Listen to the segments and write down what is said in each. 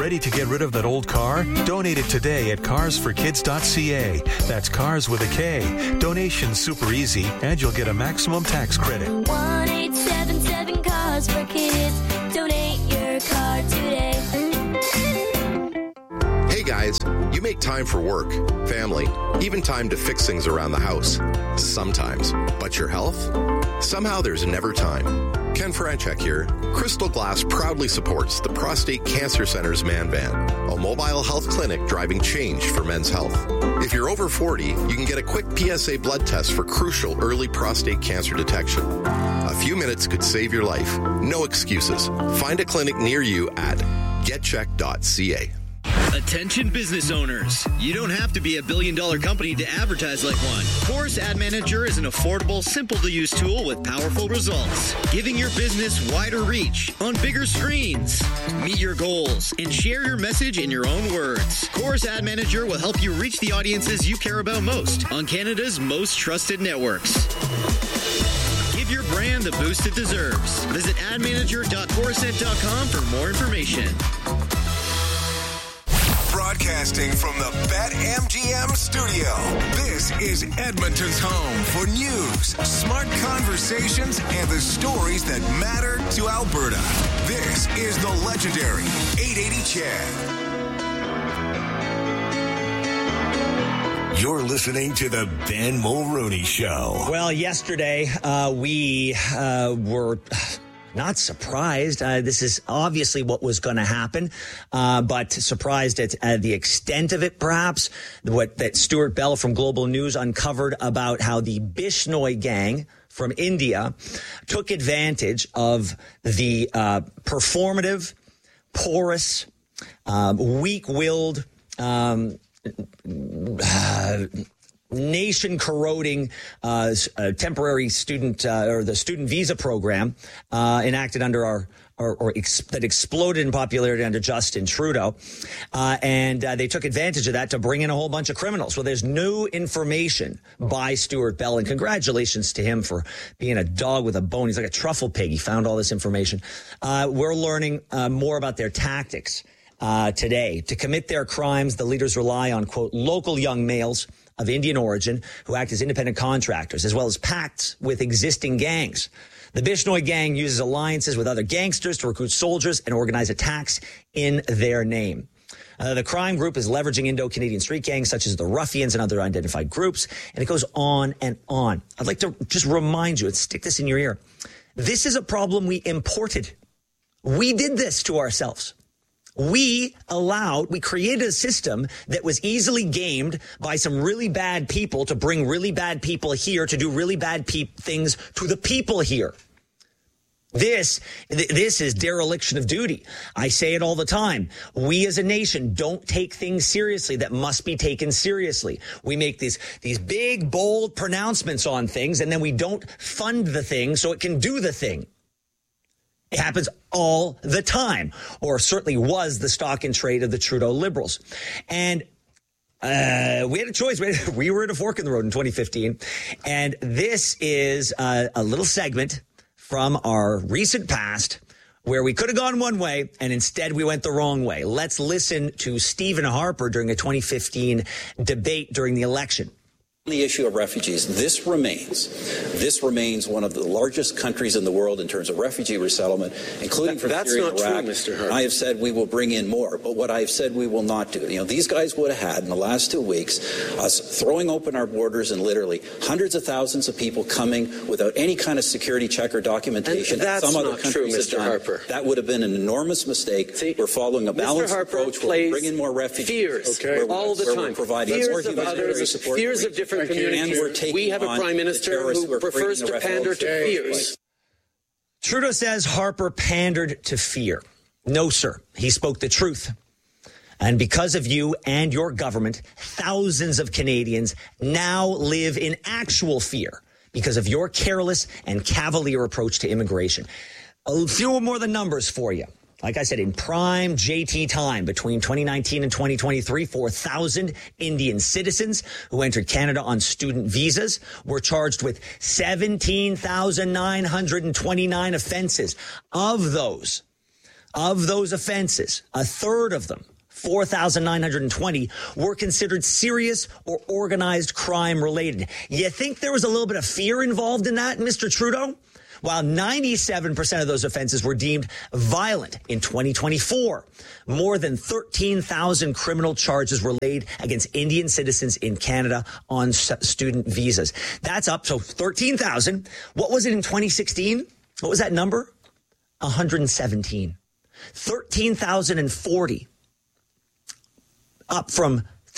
Ready to get rid of that old car? Donate it today at carsforkids.ca. That's cars with a K. Donation's super easy, and you'll get a maximum tax credit. 1-877-CARS-FOR-KIDS. Donate your car today. Hey guys, you make time for work, family, even time to fix things around the house. Sometimes. But your health? Somehow there's never time. Ken Franchek here. Crystal Glass proudly supports the Prostate Cancer Center's Man Van, a mobile health clinic driving change for men's health. If you're over 40, you can get a quick PSA blood test for crucial early prostate cancer detection. A few minutes could save your life. No excuses. Find a clinic near you at getcheck.ca. Attention business owners. You don't have to be a billion-dollar company to advertise like one. Chorus Ad Manager is an affordable, simple-to-use tool with powerful results, giving your business wider reach on bigger screens. Meet your goals and share your message in your own words. Chorus Ad Manager will help you reach the audiences you care about most on Canada's most trusted networks. Give your brand the boost it deserves. Visit admanager.chorusnet.com for more information. Broadcasting from the BetMGM studio, this is Edmonton's home for news, smart conversations, and the stories that matter to Alberta. This is the legendary 880 CHED. You're listening to the Ben Mulroney Show. Well, yesterday we were not surprised. This is obviously what was going to happen, but surprised at the extent of it, perhaps. That Stuart Bell from Global News uncovered about how the Bishnoi gang from India took advantage of the performative, porous, weak-willed, nation-corroding temporary student or the student visa program enacted under that exploded in popularity under Justin Trudeau. And they took advantage of that to bring in a whole bunch of criminals. Well, there's new information by Stuart Bell, and congratulations to him for being a dog with a bone. He's like a truffle pig. He found all this information. We're learning more about their tactics today. To commit their crimes, the leaders rely on, quote, local young males of Indian origin who act as independent contractors, as well as pacts with existing gangs. The Bishnoi gang uses alliances with other gangsters to recruit soldiers and organize attacks in their name. The crime group is leveraging Indo-Canadian street gangs such as the Ruffians and other unidentified groups, and it goes on and on. I'd like to just remind you and stick this in your ear. This is a problem we imported. We did this to ourselves. We created a system that was easily gamed by some really bad people to bring really bad people here to do really bad things to the people here. This is dereliction of duty. I say it all the time. We as a nation don't take things seriously that must be taken seriously. We make these big, bold pronouncements on things, and then we don't fund the thing so it can do the thing. It happens all the time, or certainly was the stock in trade of the Trudeau Liberals. And we had a choice. We were at a fork in the road in 2015. And this is a little segment from our recent past where we could have gone one way and instead we went the wrong way. Let's listen to Stephen Harper during a 2015 debate during the election. The issue of refugees, this remains one of the largest countries in the world in terms of refugee resettlement, including from Syria and Iraq. That's not true, Mr. Harper. I have said we will bring in more, but what I have said we will not do. These guys would have had in the last 2 weeks us throwing open our borders and literally hundreds of thousands of people coming without any kind of security check or documentation. And that's some other not true, Mr. Harper. That would have been an enormous mistake. See, we're following a balanced approach. We're bringing more refugees. Fears all the time. We're providing fears more of humanitarian others, support. fears of different communities. We have a prime minister who prefers to pander to fears. Trudeau says Harper pandered to fear. No, sir. He spoke the truth. And because of you and your government, thousands of Canadians now live in actual fear because of your careless and cavalier approach to immigration. A few more than numbers for you. Like I said, in prime JT time between 2019 and 2023, 4,000 Indian citizens who entered Canada on student visas were charged with 17,929 offenses. Of those, Of those offenses, a third of them, 4,920, were considered serious or organized crime related. You think there was a little bit of fear involved in that, Mr. Trudeau? While 97% of those offenses were deemed violent in 2024, more than 13,000 criminal charges were laid against Indian citizens in Canada on student visas. That's up. So 13,000. What was it in 2016? What was that number? 117. 13,040. Up from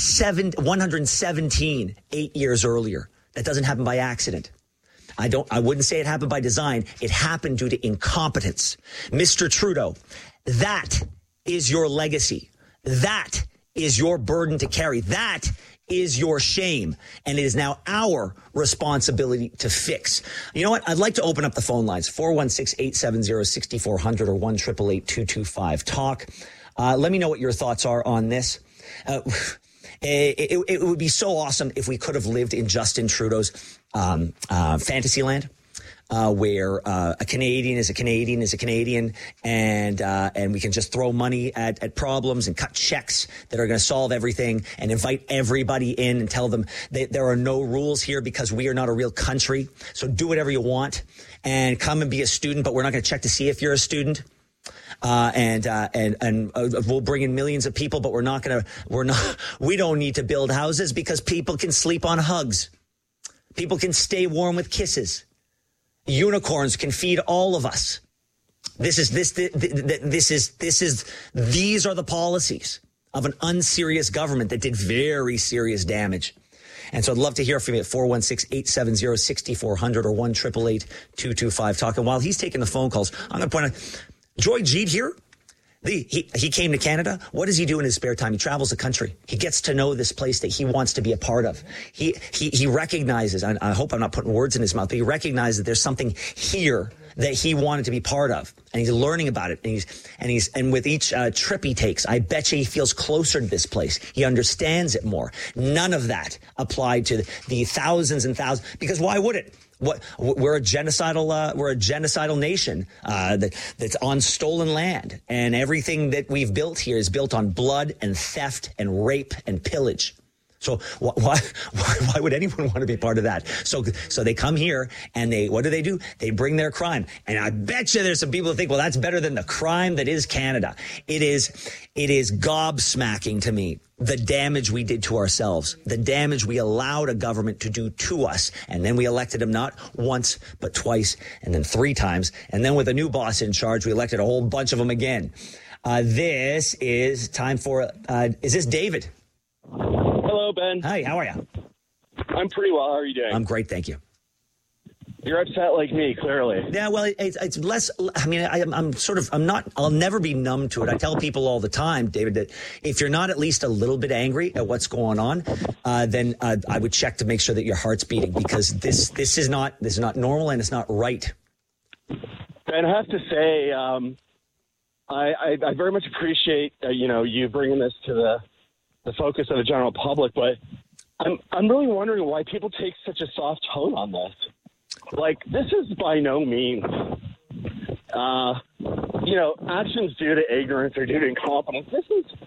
117 8 years earlier. That doesn't happen by accident. I wouldn't say it happened by design. It happened due to incompetence. Mr. Trudeau, that is your legacy. That is your burden to carry. That is your shame. And it is now our responsibility to fix. You know what? I'd like to open up the phone lines. 416-870-6400 or 1-888-225-TALK. Let me know what your thoughts are on this. It would be so awesome if we could have lived in Justin Trudeau's fantasy land, where a Canadian is a Canadian is a Canadian, and we can just throw money at problems and cut checks that are going to solve everything and invite everybody in and tell them that there are no rules here because we are not a real country. So do whatever you want and come and be a student, but we're not going to check to see if you're a student. And we'll bring in millions of people, but we don't need to build houses because people can sleep on hugs. People can stay warm with kisses. Unicorns can feed all of us. These are the policies of an unserious government that did very serious damage. And so I'd love to hear from you at 416-870-6400 or 1-888-225-TALK. And while he's taking the phone calls, I'm going to point out, Joy Jeet here, he came to Canada. What does he do in his spare time? He travels the country. He gets to know this place that he wants to be a part of. He recognizes, and I hope I'm not putting words in his mouth, but he recognizes that there's something here that he wanted to be part of, and he's learning about it. And with each trip he takes, I bet you he feels closer to this place. He understands it more. None of that applied to the thousands and thousands, because why would it? We're a genocidal nation that's on stolen land, and everything that we've built here is built on blood and theft and rape and pillage. So why would anyone want to be part of that? So they come here and what do? They bring their crime. And I bet you there's some people who think, well, that's better than the crime that is Canada. It is gobsmacking to me, the damage we did to ourselves, the damage we allowed a government to do to us. And then we elected him not once, but twice, and then 3 times. And then with a new boss in charge, we elected a whole bunch of them again. This is time for, is this David? Hello, Ben. Hi, how are you? I'm pretty well. How are you doing? I'm great, thank you. You're upset like me, clearly. Yeah, well, it's less. I mean, I'll never be numb to it. I tell people all the time, David, that if you're not at least a little bit angry at what's going on, then I would check to make sure that your heart's beating, because this is not normal and it's not right. Ben, I have to say, I very much appreciate you bringing this to the focus of the general public, but I'm really wondering why people take such a soft tone on this. Like, this is by no means, actions due to ignorance or due to incompetence. This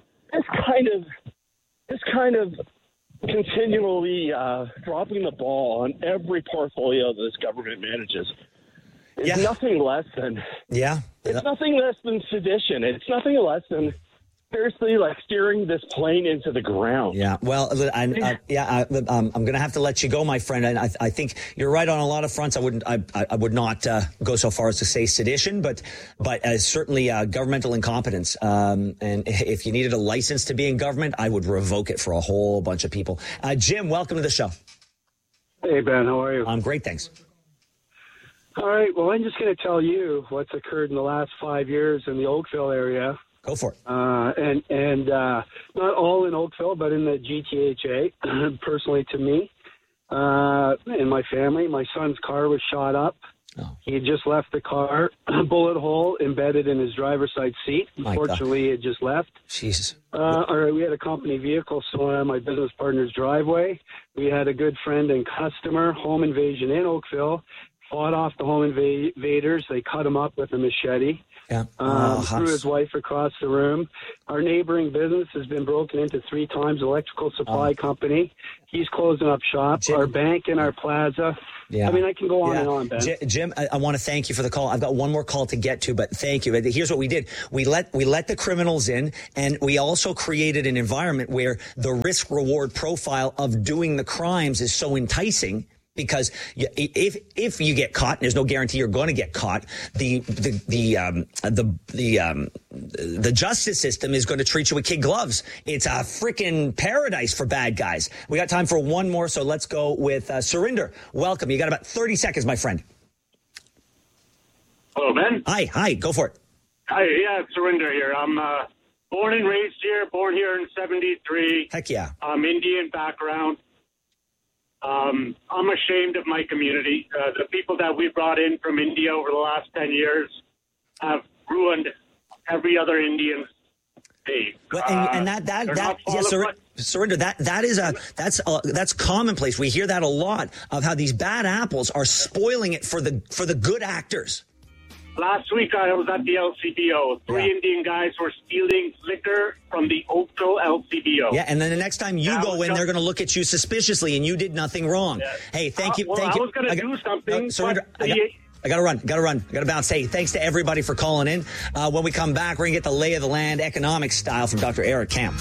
kind of continually dropping the ball on every portfolio that this government manages. It's nothing less than It's nothing less than sedition. It's nothing less than seriously, like steering this plane into the ground. Yeah, well, I'm going to have to let you go, my friend. And I think you're right on a lot of fronts. I would not go so far as to say sedition, but certainly governmental incompetence. And if you needed a license to be in government, I would revoke it for a whole bunch of people. Jim, welcome to the show. Hey, Ben, how are you? I'm great, thanks. All right, well, I'm just going to tell you what's occurred in the last 5 years in the Oakville area. Go for it. And not all in Oakville, but in the GTHA, personally to me and my family. My son's car was shot up. Oh. He had just left the car, a bullet hole embedded in his driver's side seat. Unfortunately, he had just left. Jesus. We had a company vehicle stolen on my business partner's driveway. We had a good friend and customer, home invasion in Oakville, fought off the home invaders. They cut him up with a machete. threw his wife across the room. Our neighboring business has been broken into 3 times, electrical supply company. He's closing up shop. Jim, our bank in our plaza. Yeah. I mean, I can go on and on, Ben. Jim, I want to thank you for the call. I've got one more call to get to, but thank you. Here's what we did. We let the criminals in, and we also created an environment where the risk-reward profile of doing the crimes is so enticing. Because if you get caught, and there's no guarantee you're going to get caught, the justice system is going to treat you with kid gloves. It's a freaking paradise for bad guys. We got time for one more, so let's go with Surinder. Welcome. You got about 30 seconds, my friend. Hello, Ben. Hi. Go for it. Hi, it's Surinder here. I'm born and raised here. Born here in '73. Heck yeah. Indian background. I'm ashamed of my community. The people that we brought in from India over the last 10 years have ruined every other Indian's day. Surinder, that's commonplace. We hear that a lot of how these bad apples are spoiling it for the good actors. Last week, I was at the LCBO. 3 Indian guys were stealing liquor from the Oakville LCBO. Yeah, and then the next time you go in, they're going to look at you suspiciously, and you did nothing wrong. Yeah. Hey, thank you. I was going to do something. I got to run. Got to bounce. Hey, thanks to everybody for calling in. When we come back, we're going to get the lay of the land, economic style from Dr. Eric Camp.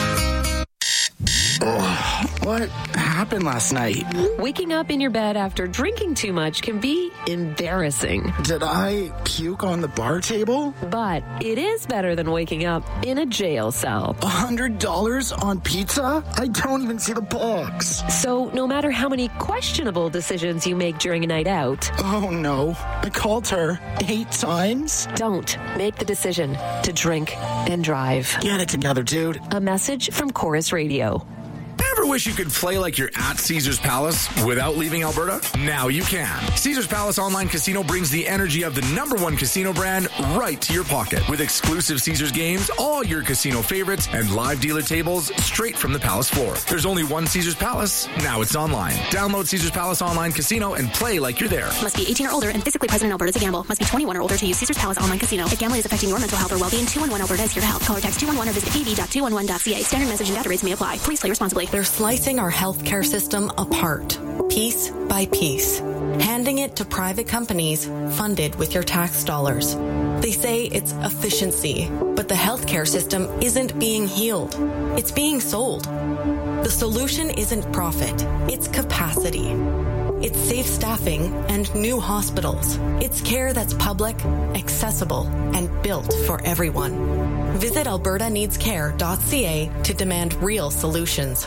What happened last night? Waking up in your bed after drinking too much can be embarrassing. Did I puke on the bar table? But it is better than waking up in a jail cell. $100 on pizza? I don't even see the box. So no matter how many questionable decisions you make during a night out... Oh no, I called her 8 times? Don't make the decision to drink and drive. Get it together, dude. A message from Chorus Radio. Ever wish you could play like you're at Caesars Palace without leaving Alberta? Now you can. Caesars Palace Online Casino brings the energy of the #1 casino brand right to your pocket. With exclusive Caesars games, all your casino favorites, and live dealer tables straight from the Palace floor. There's only one Caesars Palace. Now it's online. Download Caesars Palace Online Casino and play like you're there. Must be 18 or older and physically present in Alberta to gamble. Must be 21 or older to use Caesars Palace Online Casino. If gambling is affecting your mental health or well-being, 211 Alberta is here to help. Call or text 211 or visit pb.211.ca. Standard message and data rates may apply. Please play responsibly. They're slicing our healthcare system apart, piece by piece, handing it to private companies funded with your tax dollars. They say it's efficiency, but the healthcare system isn't being healed. It's being sold. The solution isn't profit, it's capacity. It's safe staffing and new hospitals. It's care that's public, accessible, and built for everyone. Visit albertaneedscare.ca to demand real solutions.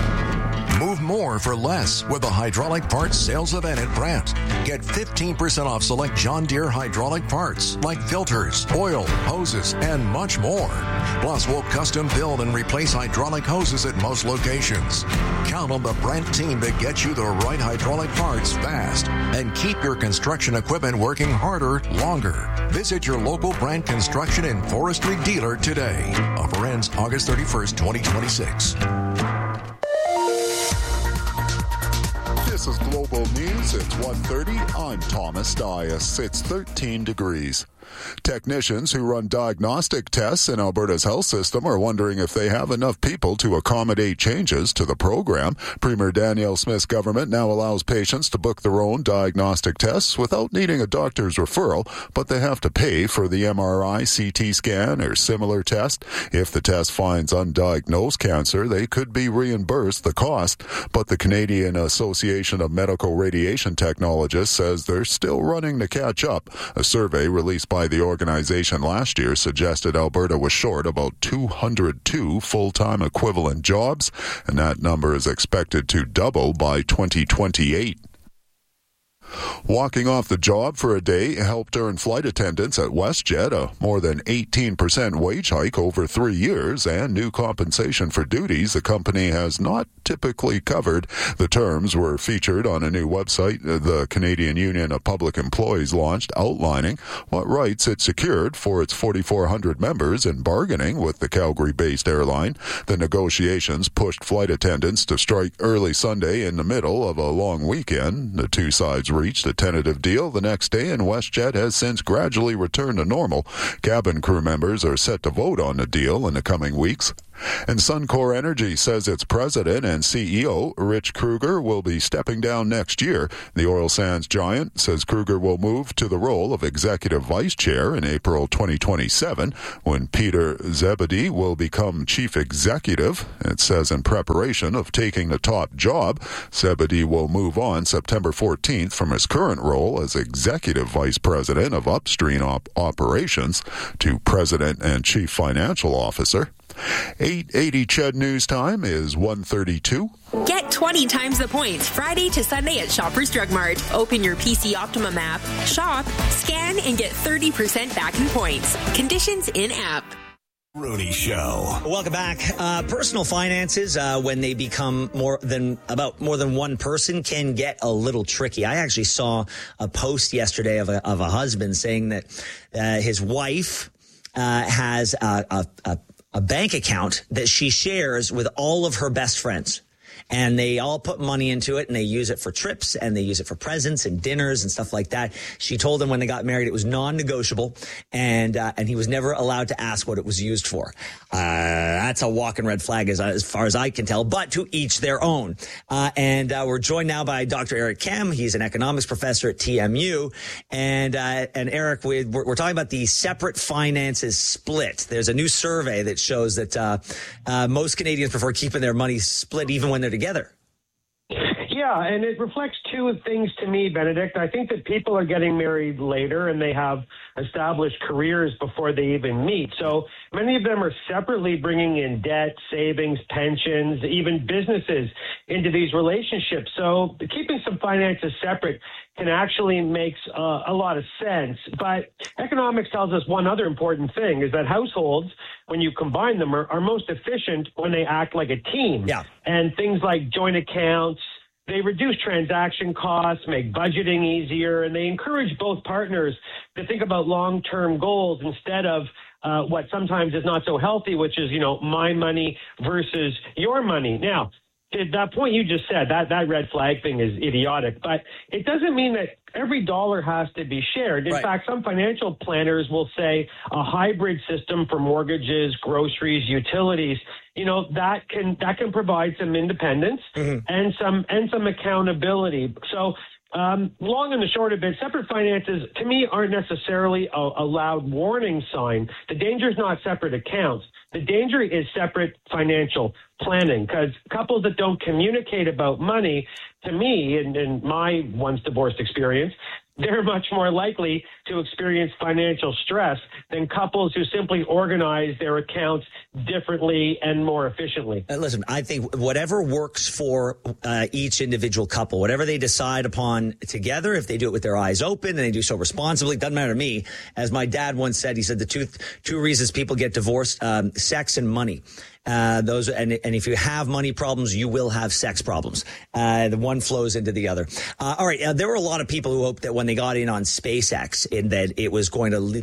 Move more for less with the hydraulic parts sales event at Brandt. Get 15% off select John Deere hydraulic parts like filters, oil, hoses, and much more. Plus, we'll custom build and replace hydraulic hoses at most locations. Count on the Brandt team to get you the right hydraulic parts fast and keep your construction equipment working harder longer. Visit your local Brandt Construction and Forestry dealer today. Offer ends August 31st, 2026. This is Global News. It's 1:30. I'm Thomas Dias. It's 13 degrees. Technicians who run diagnostic tests in Alberta's health system are wondering if they have enough people to accommodate changes to the program. Premier Danielle Smith's government now allows patients to book their own diagnostic tests without needing a doctor's referral, but they have to pay for the MRI, CT scan, or similar test. If the test finds undiagnosed cancer, they could be reimbursed the cost, but the Canadian Association of Medical Radiation Technologists says they're still running to catch up. A survey released by the organization last year suggested Alberta was short about 202 full-time equivalent jobs, and that number is expected to double by 2028. Walking off the job for a day helped earn flight attendants at WestJet a more than 18% wage hike over 3 years and new compensation for duties the company has not typically covered. The terms were featured on a new website the Canadian Union of Public Employees launched, outlining what rights it secured for its 4,400 members in bargaining with the Calgary-based airline. The negotiations pushed flight attendants to strike early Sunday in the middle of a long weekend. The two sides reached a tentative deal the next day, and WestJet has since gradually returned to normal. Cabin crew members are set to vote on the deal in the coming weeks. And Suncor Energy says its president and CEO, Rich Kruger, will be stepping down next year. The oil sands giant says Kruger will move to the role of executive vice chair in April 2027, when Peter Zebedee will become chief executive. It says in preparation of taking the top job, Zebedee will move on September 14th from his current role as executive vice president of upstream operations to president and chief financial officer. 8:80 CHED News Time is 1:32. Get 20 times the points Friday to Sunday at Shoppers Drug Mart. Open your PC Optimum app, shop, scan, and get 30% back in points. Conditions in-app. Rooney Show. Welcome back. Personal finances, when they become more than one person, can get a little tricky. I actually saw a post yesterday of a husband saying that his wife has a bank account that she shares with all of her best friends. And they all put money into it, and they use it for trips, and they use it for presents and dinners and stuff like that. She told him when they got married it was non-negotiable, and he was never allowed to ask what it was used for. That's a walking red flag as far as I can tell, but to each their own. And we're joined now by Dr. Eric Kem. He's an economics professor at TMU. And Eric, we're talking about the separate finances split. There's a new survey that shows that most Canadians prefer keeping their money split even when they're together. Yeah, and it reflects two things to me, Benedict. I think that people are getting married later and they have established careers before they even meet. So many of them are separately bringing in debt, savings, pensions, even businesses into these relationships. So keeping some finances separate can actually makes a lot of sense. But economics tells us one other important thing is that households, when you combine them, are most efficient when they act like a team. Yeah. And things like joint accounts, they reduce transaction costs, make budgeting easier, and they encourage both partners to think about long-term goals instead of what sometimes is not so healthy, which is, my money versus your money. Now, to that point you just said, that red flag thing is idiotic, but it doesn't mean that every dollar has to be shared. In fact, some financial planners will say a hybrid system for mortgages, groceries, utilities, that can provide some independence and some accountability. So long and the short of it, separate finances, to me, aren't necessarily a loud warning sign. The danger is not separate accounts. The danger is separate financial planning, because couples that don't communicate about money, to me, in my once divorced experience, they're much more likely to experience financial stress than couples who simply organize their accounts differently and more efficiently. Listen, I think whatever works for each individual couple, whatever they decide upon together, if they do it with their eyes open and they do so responsibly, doesn't matter to me. As my dad once said, he said the two reasons people get divorced, sex and money. And if you have money problems, you will have sex problems. The one flows into the other. All right. There were a lot of people who hoped that when they got in on SpaceX, that it was going to,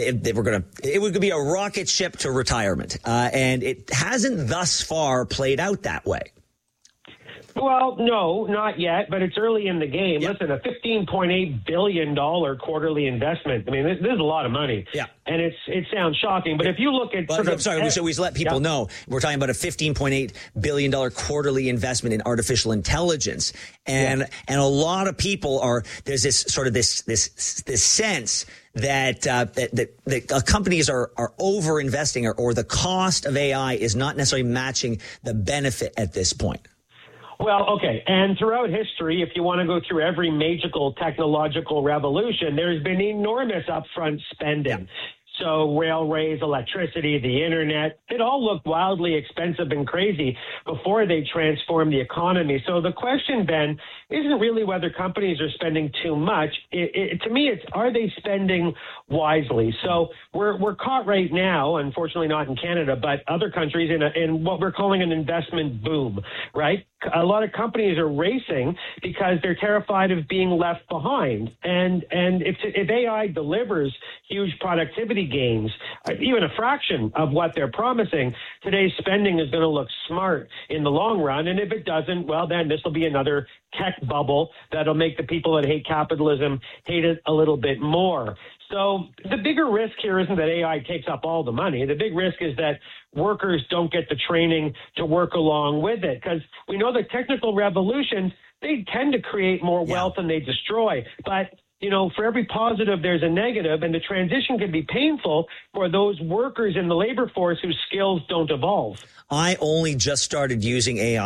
it would be a rocket ship to retirement. And it hasn't thus far played out that way. Well, no, not yet, but it's early in the game. Yep. Listen, a $15.8 billion quarterly investment. I mean, this is a lot of money. Yeah. And it sounds shocking, but if you look at... So we let people know, we're talking about a $15.8 billion quarterly investment in artificial intelligence. And a lot of people there's this sort of this sense that companies are over investing or the cost of AI is not necessarily matching the benefit at this point. Well, okay. And throughout history, if you want to go through every major technological revolution, there's been enormous upfront spending. Yeah. So railways, electricity, the internet, it all looked wildly expensive and crazy before they transformed the economy. So the question, Ben, isn't really whether companies are spending too much. To me, it's are they spending wisely? So we're caught right now, unfortunately not in Canada, but other countries in what we're calling an investment boom, right? A lot of companies are racing because they're terrified of being left behind. And if AI delivers huge productivity gains, even a fraction of what they're promising, today's spending is going to look smart in the long run. And if it doesn't, well, then this will be another tech bubble that'll make the people that hate capitalism hate it a little bit more. So the bigger risk here isn't that AI takes up all the money. The big risk is that workers don't get the training to work along with it, because we know that technical revolutions, they tend to create more wealth than they destroy. But, you know, for every positive, there's a negative, and the transition can be painful for those workers in the labor force whose skills don't evolve. I only just started using AI